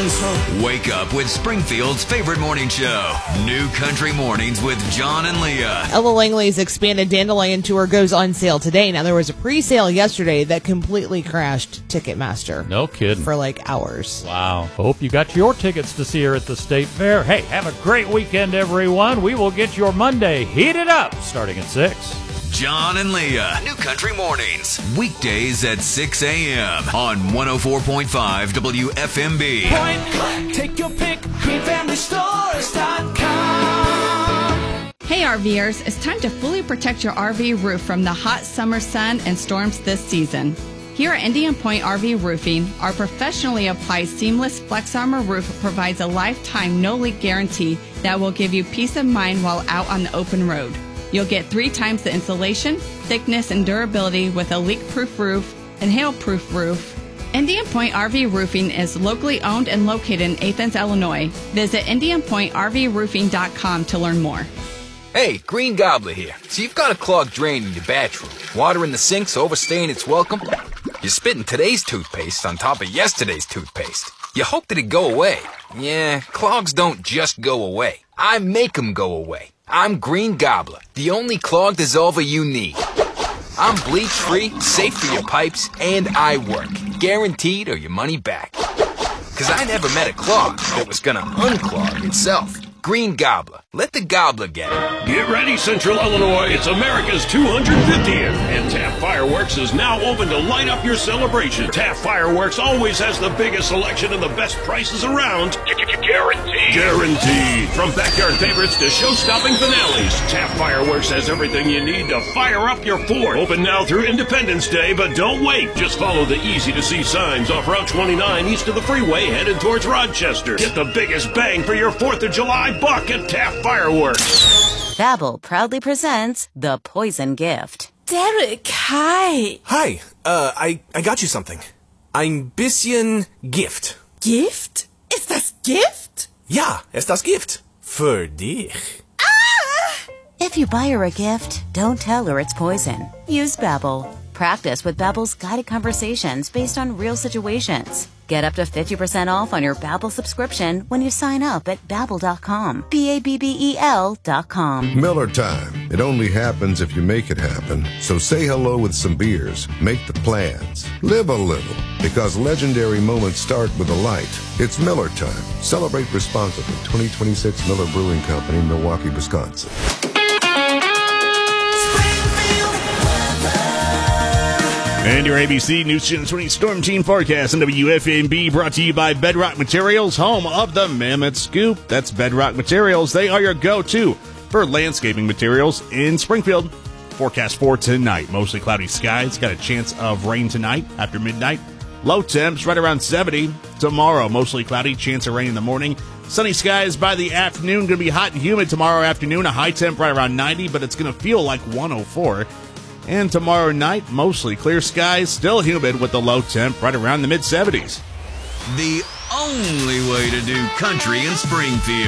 mornings. Wake up with Springfield's favorite morning show. New Country Mornings with John and Leah. Ella Langley's expanded Dandelion tour goes on sale today. Now, there was a pre-sale yesterday that completely crashed Ticketmaster. No kidding. For like hours. Wow. Hope you got your tickets to see her at the State Fair. Hey, have a great weekend, everyone. We will get your Monday heated up starting at 6. John and Leah, New Country Mornings, weekdays at 6 a.m. on 104.5 WFMB. Point click, take your pick, greenfamilystores.com. Hey RVers, it's time to fully protect your RV roof from the hot summer sun and storms this season. Here at Indian Point RV Roofing, our professionally applied seamless Flex Armor roof provides a lifetime no-leak guarantee that will give you peace of mind while out on the open road. You'll get 3 times the insulation, thickness, and durability with a leak-proof roof and hail-proof roof. Indian Point RV Roofing is locally owned and located in Athens, Illinois. Visit IndianPointRVRoofing.com to learn more. Hey, Green Gobbler here. So you've got a clogged drain in your bathroom. Water in the sink's overstaying its welcome. You're spitting today's toothpaste on top of yesterday's toothpaste. You hope that it go away. Yeah, clogs don't just go away. I make them go away. I'm Green Gobbler, the only clog dissolver you need. I'm bleach-free, safe for your pipes, and I work. Guaranteed or your money back. 'Cause I never met a clog that was gonna unclog itself. Green Gobbler. Let the gobbler get it. Get ready, Central Illinois. It's America's 250th. And Taft Fireworks is now open to light up your celebration. Taft Fireworks always has the biggest selection and the best prices around. Guaranteed. Guaranteed. From backyard favorites to show-stopping finales, Taft Fireworks has everything you need to fire up your fort. Open now through Independence Day, but don't wait. Just follow the easy-to-see signs off Route 29 east of the freeway headed towards Rochester. Get the biggest bang for your 4th of July buck at Taft Fireworks. Babbel proudly presents The Poison Gift. Derek, hi. Hi, I got you something. Ein bisschen Gift. Gift? Ist das Gift? Ja, ist das Gift. Für dich. If you buy her a gift, don't tell her it's poison. Use Babbel. Practice with Babbel's guided conversations based on real situations. Get up to 50% off on your Babbel subscription when you sign up at Babbel.com. Babbel.com. Miller time. It only happens if you make it happen. So say hello with some beers. Make the plans. Live a little. Because legendary moments start with a light. It's Miller time. Celebrate responsibly. 2026 Miller Brewing Company, Milwaukee, Wisconsin. And your ABC News Channel 20 Storm Team forecast on WFMB, brought to you by Bedrock Materials, home of the Mammoth Scoop. That's Bedrock Materials. They are your go-to for landscaping materials in Springfield. Forecast for tonight, mostly cloudy skies. Got a chance of rain tonight after midnight. Low temps right around 70. Tomorrow, mostly cloudy, chance of rain in the morning. Sunny skies by the afternoon. Going to be hot and humid tomorrow afternoon. A high temp right around 90, but it's going to feel like 104. And tomorrow night, mostly clear skies, still humid with the low temp right around the mid-70s. The only way to do country in Springfield.